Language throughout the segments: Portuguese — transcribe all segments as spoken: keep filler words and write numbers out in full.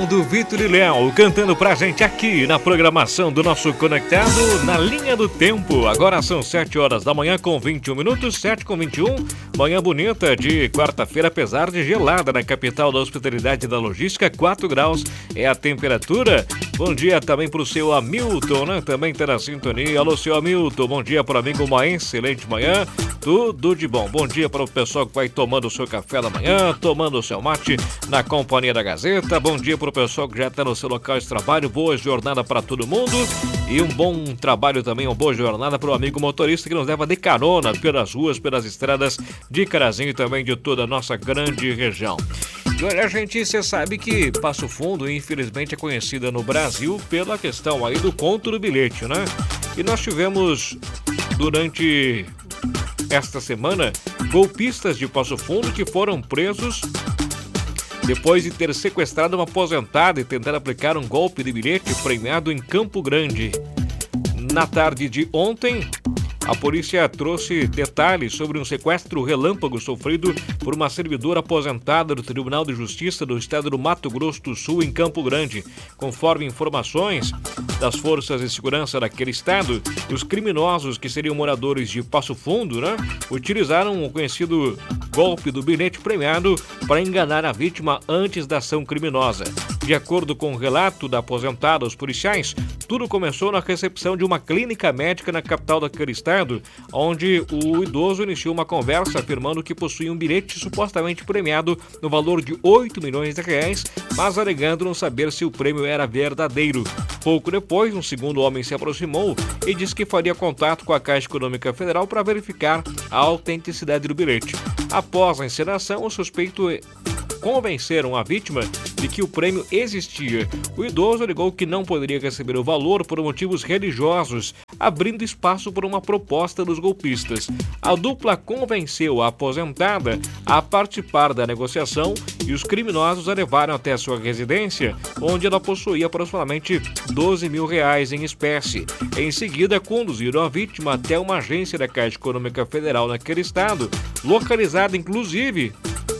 som do Vitor e Léo cantando pra gente aqui na programação do nosso Conectado na Linha do Tempo. Agora são sete horas da manhã com vinte e um minutos, sete com vinte e um. Manhã bonita de quarta-feira, apesar de gelada na capital da hospitalidade e da logística, quatro graus é a temperatura. Bom dia também pro seu Hamilton, né? Também tá na sintonia. Alô, seu Hamilton, bom dia para amigo, uma excelente manhã. Tudo de bom. Bom dia para o pessoal que vai tomando o seu café da manhã, tomando o seu mate na companhia da Gazeta. Bom dia para o pessoal que já está no seu local de trabalho. Boa jornada para todo mundo. E um bom trabalho também, uma boa jornada para o amigo motorista que nos leva de carona pelas ruas, pelas estradas de Carazinho e também de toda a nossa grande região. E olha, gente, você sabe que Passo Fundo, infelizmente, é conhecida no Brasil pela questão aí do conto do bilhete, né? E nós tivemos, durante esta semana, golpistas de Passo Fundo que foram presos depois de ter sequestrado uma aposentada e tentar aplicar um golpe de bilhete premiado em Campo Grande. Na tarde de ontem, a polícia trouxe detalhes sobre um sequestro relâmpago sofrido por uma servidora aposentada do Tribunal de Justiça do Estado do Mato Grosso do Sul, em Campo Grande. Conforme informações das forças de segurança daquele estado, os criminosos, que seriam moradores de Passo Fundo, né, utilizaram o conhecido golpe do bilhete premiado para enganar a vítima antes da ação criminosa. De acordo com o relato da aposentada aos policiais, tudo começou na recepção de uma clínica médica na capital daquele estado, onde o idoso iniciou uma conversa afirmando que possuía um bilhete supostamente premiado no valor de oito milhões de reais, mas alegando não saber se o prêmio era verdadeiro. Pouco depois, um segundo homem se aproximou e disse que faria contato com a Caixa Econômica Federal para verificar a autenticidade do bilhete. Após a encenação, o suspeito convenceram a vítima de que o prêmio existia. O idoso alegou que não poderia receber o valor por motivos religiosos, abrindo espaço para uma proposta dos golpistas. A dupla convenceu a aposentada a participar da negociação e os criminosos a levaram até sua residência, onde ela possuía aproximadamente doze mil reais em espécie. Em seguida, conduziram a vítima até uma agência da Caixa Econômica Federal naquele estado, localizada inclusive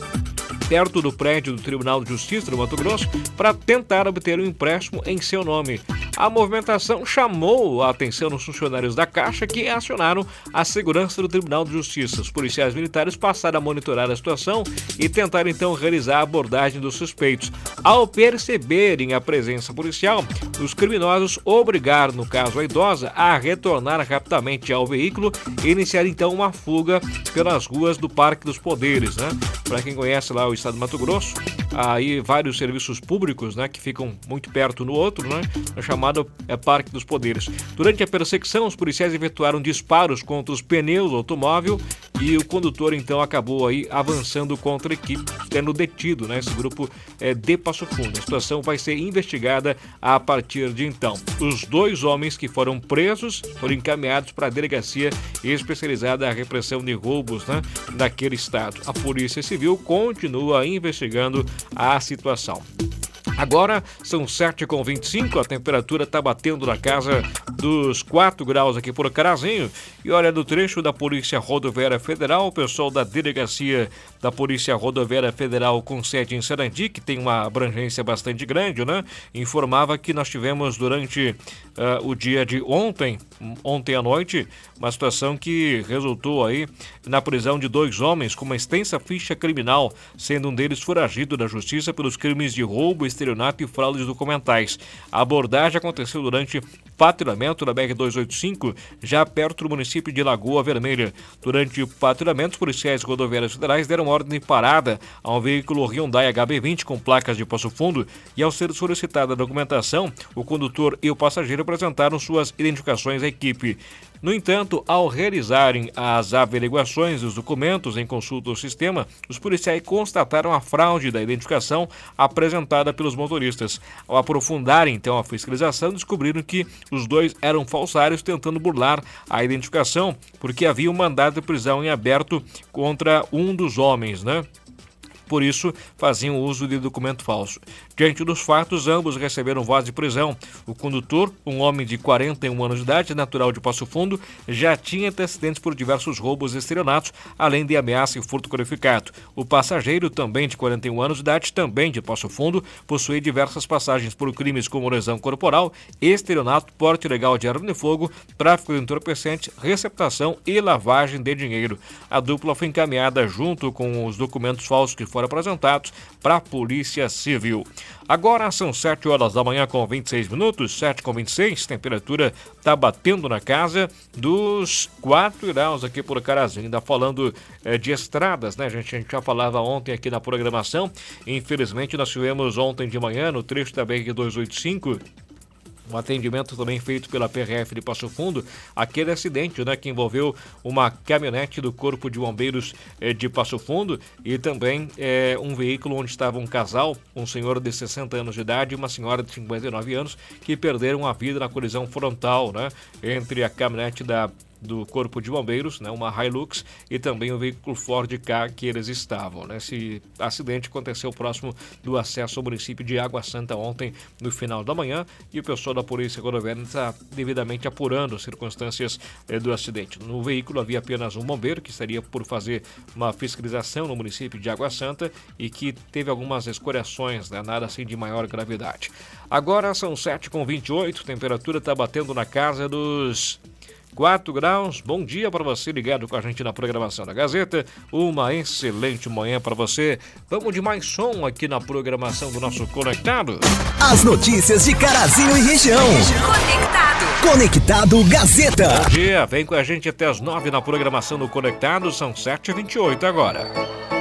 perto do prédio do Tribunal de Justiça do Mato Grosso, para tentar obter um empréstimo em seu nome. A movimentação chamou a atenção dos funcionários da Caixa, que acionaram a segurança do Tribunal de Justiça. Os policiais militares passaram a monitorar a situação e tentaram então realizar a abordagem dos suspeitos. Ao perceberem a presença policial, os criminosos obrigaram, no caso a idosa, a retornar rapidamente ao veículo e iniciar então uma fuga pelas ruas do Parque dos Poderes, né? Para quem conhece lá o estado do Mato Grosso, aí vários serviços públicos, né, que ficam muito perto no outro, né, é chamado é, Parque dos Poderes. Durante a perseguição, os policiais efetuaram disparos contra os pneus do automóvel e o condutor então acabou aí avançando contra a equipe, tendo detido, né, esse grupo é, de Passo Fundo. A situação vai ser investigada a partir de então. Os dois homens que foram presos foram encaminhados para a delegacia especializada à repressão de roubos, né, daquele estado. A Polícia Civil continua investigando a situação. Agora são sete com vinte e cinco, a temperatura está batendo na casa dos quatro graus aqui por Carazinho. E olha, do trecho da Polícia Rodoviária Federal, o pessoal da Delegacia da Polícia Rodoviária Federal com sede em Sarandi, que tem uma abrangência bastante grande, né? Informava que nós tivemos durante uh, o dia de ontem, ontem à noite, uma situação que resultou aí na prisão de dois homens com uma extensa ficha criminal, sendo um deles foragido da justiça pelos crimes de roubo, estelionato e fraudes documentais. A abordagem aconteceu durante patrulhamento da B R duzentos e oitenta e cinco, já perto do município de Lagoa Vermelha. Durante o patrulhamento, os policiais rodoviários federais deram ordem de parada a um veículo Hyundai H B vinte com placas de Passo Fundo e, ao ser solicitada a documentação, o condutor e o passageiro apresentaram suas identificações à equipe. No entanto, ao realizarem as averiguações dos documentos em consulta ao sistema, os policiais constataram a fraude da identificação apresentada pelos motoristas. Ao aprofundarem então a fiscalização, descobriram que os dois eram falsários tentando burlar a identificação, porque havia um mandado de prisão em aberto contra um dos homens, né? por isso faziam uso de documento falso. Diante dos fatos, ambos receberam voz de prisão. O condutor, um homem de quarenta e um anos de idade, natural de Passo Fundo, já tinha antecedentes por diversos roubos e estelionatos, além de ameaça e furto qualificado. O passageiro, também de quarenta e um anos de idade, também de Passo Fundo, possui diversas passagens por crimes como lesão corporal, estelionato, porte ilegal de arma de fogo, tráfico de entorpecente, receptação e lavagem de dinheiro. A dupla foi encaminhada junto com os documentos falsos que foram apresentados para a Polícia Civil. Agora são sete horas da manhã com vinte e seis minutos, sete com vinte e seis, temperatura está batendo na casa dos quatro graus aqui por Carazinho. Ainda falando é, de estradas, né, gente? A gente já falava ontem aqui na programação. Infelizmente nós tivemos ontem de manhã no trecho da B R duzentos e oitenta e cinco um atendimento também feito pela P R F de Passo Fundo, aquele acidente, né, que envolveu uma caminhonete do Corpo de Bombeiros eh, de Passo Fundo e também eh, um veículo onde estava um casal, um senhor de sessenta anos de idade e uma senhora de cinquenta e nove anos, que perderam a vida na colisão frontal, né, entre a caminhonete da do Corpo de Bombeiros, né, uma Hilux, e também o veículo Ford Ka que eles estavam, né? Esse acidente aconteceu próximo do acesso ao município de Água Santa ontem, no final da manhã, e o pessoal da Polícia Rodoviária está devidamente apurando as circunstâncias eh, do acidente. No veículo havia apenas um bombeiro, que estaria por fazer uma fiscalização no município de Água Santa e que teve algumas escoriações, né, nada assim de maior gravidade. Agora são sete com vinte e oito, temperatura está batendo na casa dos quatro graus. Bom dia para você ligado com a gente na programação da Gazeta. Uma excelente manhã para você. Vamos de mais som aqui na programação do nosso Conectado. As notícias de Carazinho e região. Conectado. Conectado Gazeta. Bom dia, vem com a gente até as nove na programação do Conectado. São sete e vinte e oito agora.